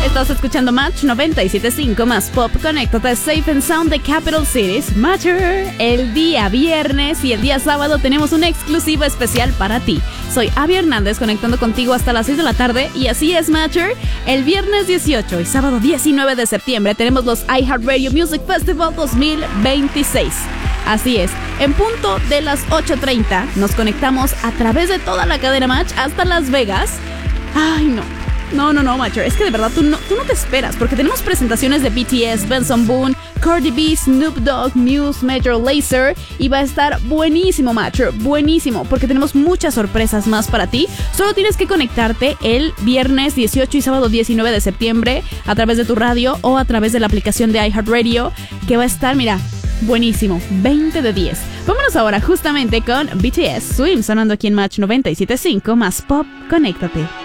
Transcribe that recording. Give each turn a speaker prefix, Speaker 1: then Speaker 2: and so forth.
Speaker 1: Estás escuchando Match 97.5 más Pop. Conéctate Safe and Sound de Capital Cities. Matcher. El día viernes y el día sábado tenemos una exclusiva especial para ti. Soy Abby Hernández conectando contigo hasta las 6 de la tarde. Y así es, Matcher. El viernes 18 y sábado 19 de septiembre tenemos los iHeartRadio Music Festival 2026. Así es, en punto de las 8:30 nos conectamos a través de toda la cadena Match hasta Las Vegas. Ay, no, Matcher, es que de verdad tú no te esperas, porque tenemos presentaciones de BTS, Benson Boone, Cardi B, Snoop Dogg, Muse, Major Lazer, y va a estar buenísimo, Matcher, buenísimo, porque tenemos muchas sorpresas más para ti. Solo tienes que conectarte el viernes 18 y sábado 19 de septiembre a través de tu radio o a través de la aplicación de iHeartRadio, que va a estar, mira, buenísimo, 20 de 10. Vámonos ahora justamente con BTS Swim, sonando aquí en Match 97.5 más Pop. Conéctate.